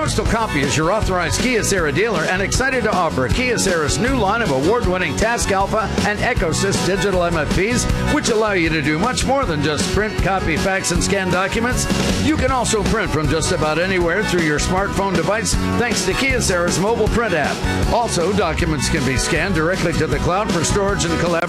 Coastal Copy is your authorized Kyocera dealer and excited to offer Kyocera's new line of award-winning Task Alpha and EcoSys digital MFPs, which allow you to do much more than just print, copy, fax, and scan documents. You can also print from just about anywhere through your smartphone device thanks to Kyocera's mobile print app. Also, documents can be scanned directly to the cloud for storage and collaboration.